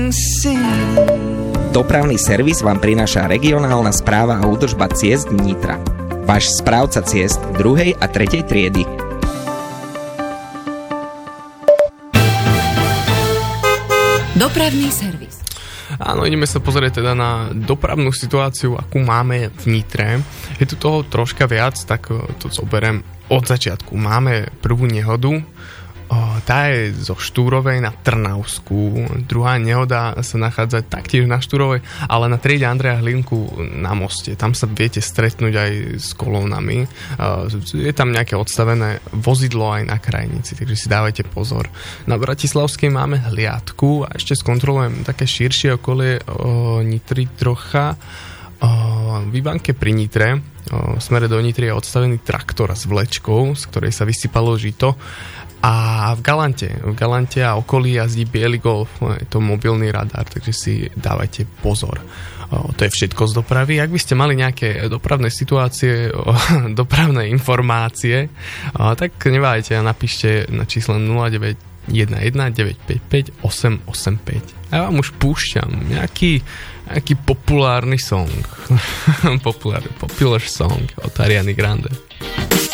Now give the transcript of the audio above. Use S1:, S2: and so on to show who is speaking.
S1: Dopravný servis vám prináša regionálna správa a údržba ciest Nitra. Váš správca ciest 2. a 3. triedy.
S2: Dopravný servis.
S3: Áno, ideme sa pozrieť teda na dopravnú situáciu, akú máme v Nitre. Je tu toho troška viac, tak to zoberiem od začiatku. Máme prvú nehodu, tá je zo Štúrovej na Trnavskú. Druhá nehoda sa nachádza taktiež na Štúrovej, ale na triede Andreja Hlinku na moste. Tam sa viete stretnúť aj s kolónami. Je tam nejaké odstavené vozidlo aj na krajnici, takže si dávajte pozor. Na Bratislavskej máme hliadku a ešte skontrolujem také širšie okolie Nitry trocha. V Ivanke pri Nitre v smere do Nitry je odstavený traktor s vlečkou, z ktorej sa vysypalo žito. A v Galante a okolí jazdí biely Golf, je to mobilný radar, takže si dávajte pozor. To je všetko z dopravy. Ak by ste mali nejaké dopravné situácie, dopravné informácie, tak neváhajte a napíšte na čísle 0911 955 885. Ja vám už púšťam nejaký populárny song. Popular song od Ariany Grande.